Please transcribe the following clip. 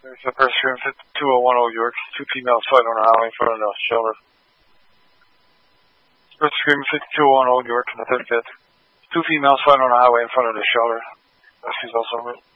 There's a person room 52010 Old York. Two females fighting on the highway in front of the shelter. First scream 52010 Old York in the 35th. Two females fighting on the highway in front of the shelter. She's also